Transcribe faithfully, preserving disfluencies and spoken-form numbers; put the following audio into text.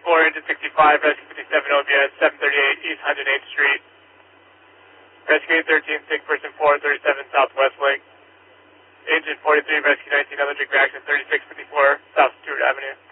four, engine sixty-five, rescue fifty-seven O B S, seven thirty-eight East one hundred eighth Street. Rescue eight thirteen, sick person four thirty-seven Southwest Lake. Engine forty-three, rescue nineteen, other drink reaction thirty-six fifty-four South Stewart Avenue.